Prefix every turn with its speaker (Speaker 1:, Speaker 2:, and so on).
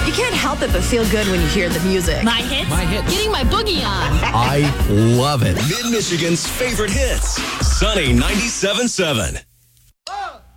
Speaker 1: You can't help it but feel good when you hear the music.
Speaker 2: My hits?
Speaker 3: My hits.
Speaker 2: Getting my boogie on.
Speaker 3: I love it.
Speaker 4: Mid-Michigan's favorite hits. Sunny 97.7.